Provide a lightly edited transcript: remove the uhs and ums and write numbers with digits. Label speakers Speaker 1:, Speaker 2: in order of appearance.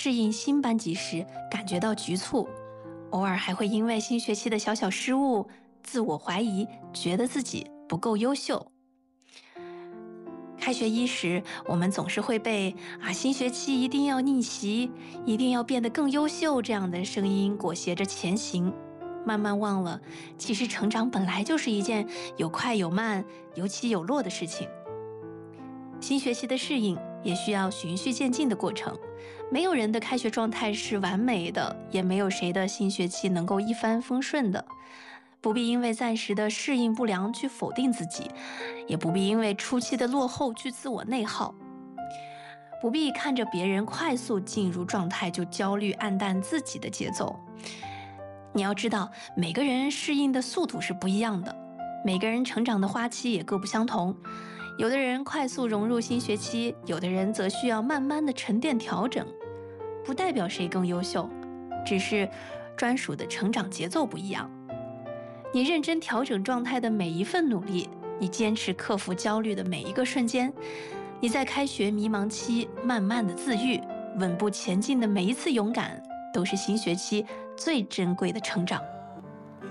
Speaker 1: 适应新班级时感觉到局促，偶尔还会因为新学期的小小失误自我怀疑，觉得自己不够优秀。开学伊始，我们总是会被新学期一定要逆袭，一定要变得更优秀这样的声音裹挟着前行，慢慢忘了，其实成长本来就是一件有快有慢、有起有落的事情。新学期的适应也需要循序渐进的过程，没有人的开学状态是完美的，也没有谁的新学期能够一帆风顺的。不必因为暂时的适应不良去否定自己，也不必因为初期的落后去自我内耗，不必看着别人快速进入状态就焦虑暗淡自己的节奏。你要知道，每个人适应的速度是不一样的，每个人成长的花期也各不相同。有的人快速融入新学期，有的人则需要慢慢的沉淀调整。不代表谁更优秀，只是专属的成长节奏不一样。你认真调整状态的每一份努力，你坚持克服焦虑的每一个瞬间，你在开学迷茫期慢慢的自愈，稳步前进的每一次勇敢，都是新学期最珍贵的成长。